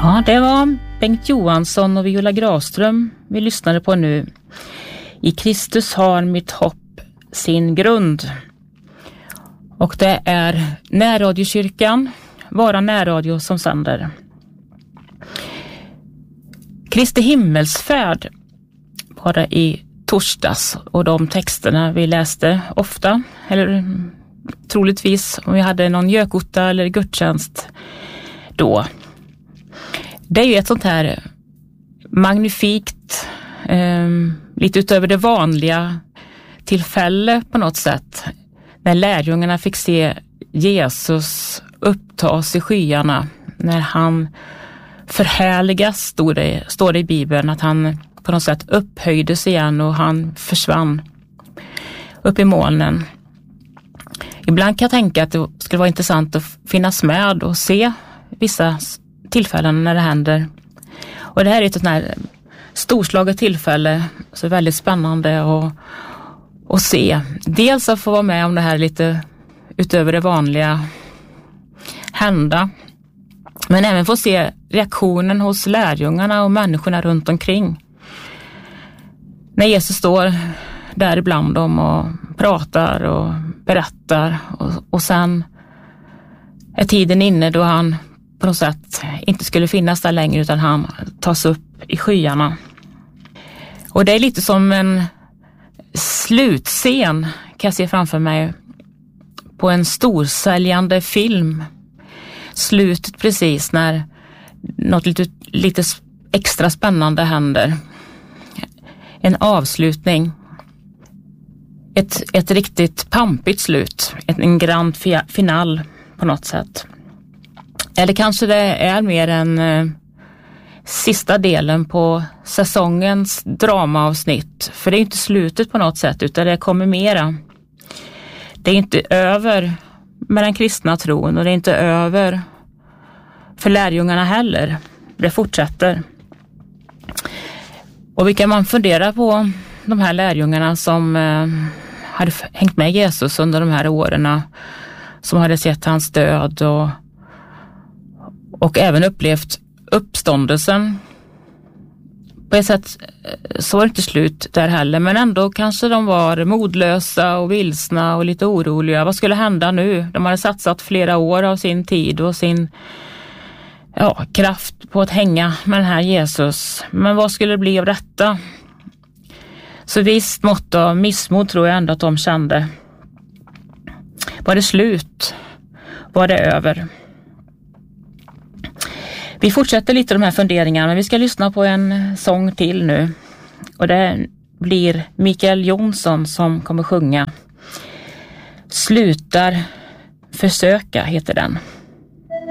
Ja, det var Bengt Johansson och Viola Gravström vi lyssnade på nu. I Kristus har mitt hopp sin grund. Och det är närradiokyrkan, Vara närradio, som sänder. Kristi himmelsfärd var det i torsdags, och de texterna vi läste ofta, eller troligtvis om vi hade någon gökotta eller gudstjänst då. Det är ju ett sånt här magnifikt, lite utöver det vanliga tillfälle på något sätt, när lärjungarna fick se Jesus upptas i skyarna, när han förhärligas, står det i Bibeln, att han på något sätt upphöjdes igen och han försvann upp i molnen. Ibland kan jag tänka att det skulle vara intressant att finnas med och se vissa tillfällen när det händer. Och det här är ett sånt här storslaget tillfälle, så väldigt spännande att se. Dels att få vara med om det här lite utöver det vanliga hända, men även få se reaktionen hos lärjungarna och människorna runt omkring. När Jesus står där ibland dem och pratar och berättar, och sen är tiden inne då han på något sätt inte skulle finnas där längre, utan han tas upp i skyarna. Och det är lite som en slutscen, kan jag se framför mig, på en storsäljande film. Slutet precis när något lite extra spännande händer. En avslutning. Ett riktigt pampigt slut. En grand final på något sätt. Eller kanske det är mer en sista delen på säsongens dramaavsnitt. För det är inte slutet på något sätt, utan det kommer mera. Det är inte över med den kristna tron, och det är inte över för lärjungarna heller. Det fortsätter. Och vi kan fundera på de här lärjungarna som hade hängt med Jesus under de här åren, som hade sett hans död och även upplevt uppståndelsen. På ett sätt så var det inte slut där heller, men ändå kanske de var modlösa och vilsna och lite oroliga. Vad skulle hända nu? De hade satsat flera år av sin tid och sin kraft på att hänga med den här Jesus. Men vad skulle det bli av detta? Så visst mått av missmod tror jag ändå att de kände. Var det slut? Var det över? Vi fortsätter lite de här funderingarna, men vi ska lyssna på en sång till nu. Och det blir Mikael Jonsson som kommer sjunga. Slutar försöka heter den.